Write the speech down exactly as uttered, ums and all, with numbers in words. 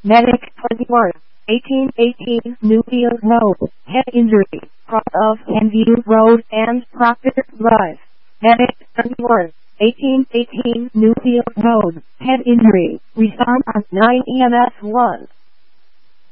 Medic twenty-one, eighteen eighteen Newfield Road, head injury, cross of Handview Road and Proctor Drive. Medic twenty-one, eighteen eighteen Newfield Road, head injury, respond on nine E M S one.